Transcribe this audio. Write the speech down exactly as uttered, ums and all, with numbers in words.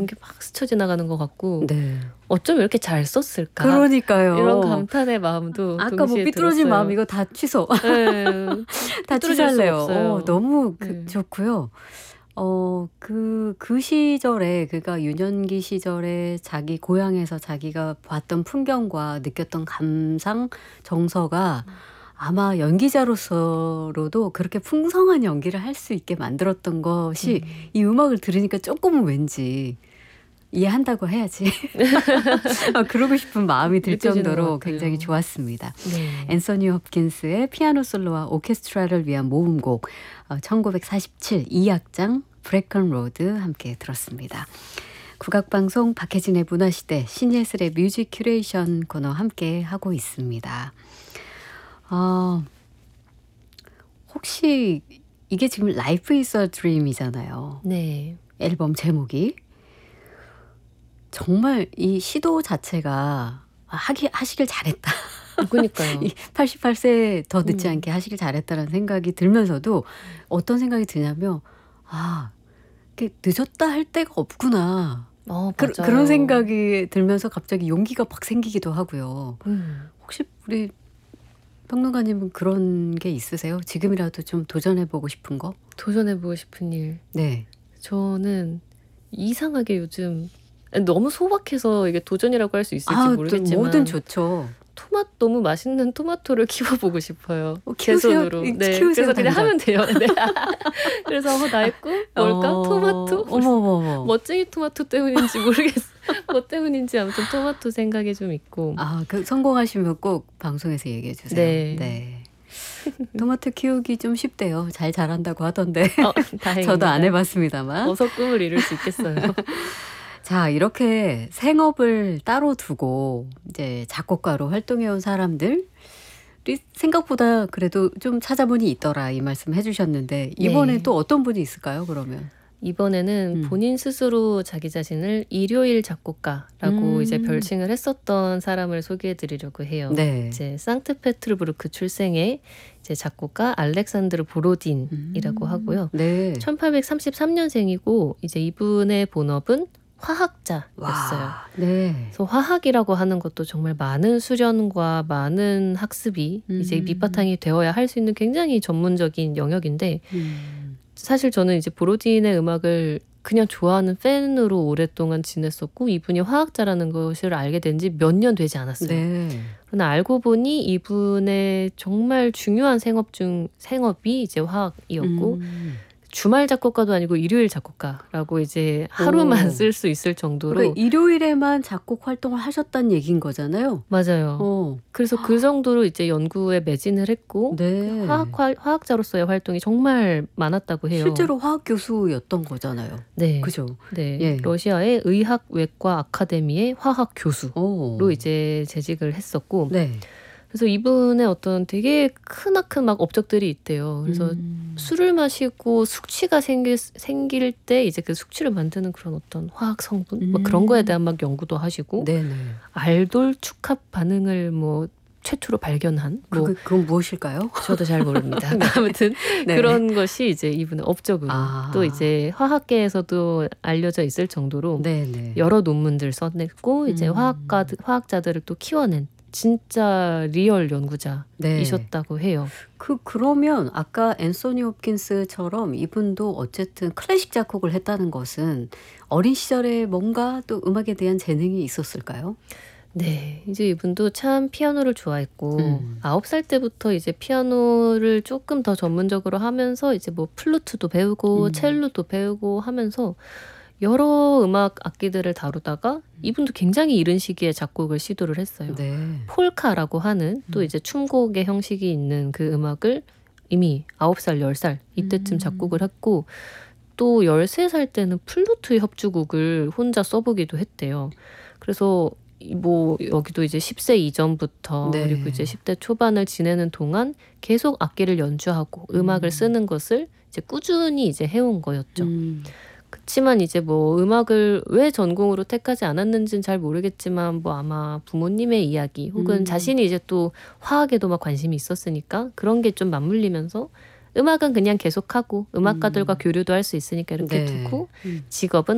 이런 게 막 스쳐 지나가는 것 같고 네. 어쩜 이렇게 잘 썼을까? 그러니까요. 이런 감탄의 마음도 아까 뭐 동시에 삐뚤어진 들었어요. 마음 이거 다 취소. 네. 다 삐뚤어질 수 취소할래요. 없어요. 어, 너무 그, 네. 좋고요. 어, 그, 그 시절에, 그가 유년기 시절에 자기 고향에서 자기가 봤던 풍경과 느꼈던 감상, 정서가 아마 연기자로서로도 그렇게 풍성한 연기를 할 수 있게 만들었던 것이 음. 이 음악을 들으니까 조금은 왠지 이해한다고 해야지. 아, 그러고 싶은 마음이 들 느껴지는 것 정도로 같아요. 굉장히 좋았습니다. 네. 앤서니 홉킨스의 피아노 솔로와 오케스트라를 위한 모음곡 어, 천구백사십칠 이 악장 브레이컨 로드 함께 들었습니다. 국악방송 박혜진의 문화시대 신예슬의 뮤직 큐레이션 코너 함께 하고 있습니다. 어, 혹시 이게 지금 Life is a Dream이잖아요. 네. 앨범 제목이. 정말 이 시도 자체가 하기, 하시길 잘했다. 그러니까요. 팔십팔 세 더 늦지 음. 않게 하시길 잘했다는 생각이 들면서도 어떤 생각이 드냐면 아, 이렇게 늦었다 할 데가 없구나. 어, 그, 맞아요. 그런 생각이 들면서 갑자기 용기가 팍 생기기도 하고요. 음. 혹시 우리 평론가님은 그런 게 있으세요? 지금이라도 좀 도전해보고 싶은 거? 도전해보고 싶은 일. 네. 저는 이상하게 요즘 너무 소박해서 이게 도전이라고 할 수 있을지 아, 또 모르겠지만 뭐든 좋죠. 토마 너무 맛있는 토마토를 키워보고 싶어요. 어, 제 키우세요? 손으로. 이- 네, 키우세요, 그래서 그냥 당장. 하면 돼요. 네. 그래서 어, 나의 꿈 뭘까? 어, 토마토. 어머머머. 멋쟁이 토마토 때문인지 모르겠어. 뭐 때문인지 아무튼 토마토 생각이 좀 있고. 아, 그 성공하시면 꼭 방송에서 얘기해 주세요. 네. 네. 토마토 키우기 좀 쉽대요. 잘 자란다고 하던데. 어, 다행입니다. 저도 안 해봤습니다만. 어서 꿈을 이룰 수 있겠어요. 자, 이렇게 생업을 따로 두고 이제 작곡가로 활동해온 사람들이 생각보다 그래도 좀 찾아보니 있더라 이 말씀 해주셨는데 이번에 네. 또 어떤 분이 있을까요? 그러면 이번에는 음. 본인 스스로 자기 자신을 일요일 작곡가라고 음. 이제 별칭을 했었던 사람을 소개해드리려고 해요. 네. 이제 상트페테르부르크 출생의 이제 작곡가 알렉산드르 보로딘이라고 음. 하고요. 네. 천팔백삼십삼 년생이고 이제 이분의 본업은 화학자였어요. 와, 네. 그래서 화학이라고 하는 것도 정말 많은 수련과 많은 학습이 음. 이제 밑바탕이 되어야 할 수 있는 굉장히 전문적인 영역인데 음. 사실 저는 이제 보로딘의 음악을 그냥 좋아하는 팬으로 오랫동안 지냈었고 이분이 화학자라는 것을 알게 된 지 몇 년 되지 않았어요. 네. 그러나 알고 보니 이분의 정말 중요한 생업 중 생업이 이제 화학이었고 음. 주말 작곡가도 아니고 일요일 작곡가라고 이제 하루만 오. 쓸 수 있을 정도로 그러니까 일요일에만 작곡 활동을 하셨다는 얘기인 거잖아요. 맞아요. 어. 그래서 그 정도로 이제 연구에 매진을 했고 네. 화학 화, 화학자로서의 활동이 정말 많았다고 해요. 실제로 화학 교수였던 거잖아요. 네, 그죠? 네, 예. 러시아의 의학외과 아카데미의 화학 교수로 오. 이제 재직을 했었고, 네. 그래서 이분의 어떤 되게 크나큰 막 업적들이 있대요. 그래서 음. 술을 마시고 숙취가 생길, 생길 때 이제 그 숙취를 만드는 그런 어떤 화학 성분, 뭐 음. 그런 거에 대한 막 연구도 하시고, 네네. 알돌 축합 반응을 뭐 최초로 발견한 뭐 그, 그건 무엇일까요? 저도 잘 모릅니다. 아무튼 네. 그런 것이 이제 이분의 업적으로 아. 또 이제 화학계에서도 알려져 있을 정도로 네네. 여러 논문들 써냈고 이제 음. 화학가 화학자들을 또 키워낸 진짜 리얼 연구자이셨다고 네. 해요. 그 그러면 아까 앤소니 홉킨스처럼 이분도 어쨌든 클래식 작곡을 했다는 것은 어린 시절에 뭔가 또 음악에 대한 재능이 있었을까요? 네, 이제 이분도 참 피아노를 좋아했고 음. 아홉 살 때부터 이제 피아노를 조금 더 전문적으로 하면서 이제 뭐 플루트도 배우고 음. 첼로도 배우고 하면서 여러 음악 악기들을 다루다가 이분도 굉장히 이른 시기에 작곡을 시도를 했어요. 네. 폴카라고 하는 또 음. 이제 춤곡의 형식이 있는 그 음악을 이미 아홉 살, 열 살 이때쯤 음. 작곡을 했고 또 열세 살 때는 플루트 협주곡을 혼자 써보기도 했대요. 그래서 이 뭐 여기도 이제 십 세 이전부터 네. 그리고 이제 십 대 초반을 지내는 동안 계속 악기를 연주하고 음악을 음. 쓰는 것을 이제 꾸준히 이제 해온 거였죠. 음. 그치만 이제 뭐 음악을 왜 전공으로 택하지 않았는지는 잘 모르겠지만 뭐 아마 부모님의 이야기 혹은 음. 자신이 이제 또 화학에도 막 관심이 있었으니까 그런 게 좀 맞물리면서 음악은 그냥 계속하고 음악가들과 음. 교류도 할 수 있으니까 이렇게 네. 두고 음. 직업은